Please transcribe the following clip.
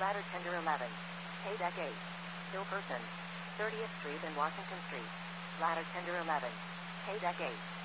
Ladder Tender 11. Pay Deck 8. Hill Person. 30th Street and Washington Street. Ladder Tender 11. Pay Deck 8.